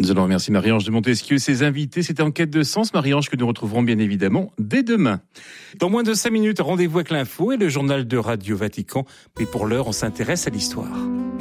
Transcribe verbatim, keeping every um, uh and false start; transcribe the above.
Nous allons remercier Marie-Ange de Montesquieu et ses invités. C'était Enquête de sens, Marie-Ange, que nous retrouverons bien évidemment dès demain. Dans moins de cinq minutes, rendez-vous avec l'info et le journal de Radio Vatican. Mais pour l'heure, on s'intéresse à l'histoire.